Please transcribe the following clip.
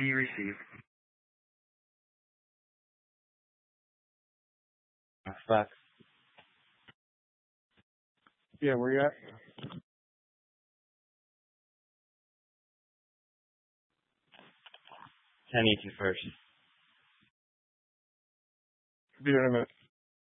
you receive. Oh, fuck. Yeah, where you at? I need you first. Be there in a minute.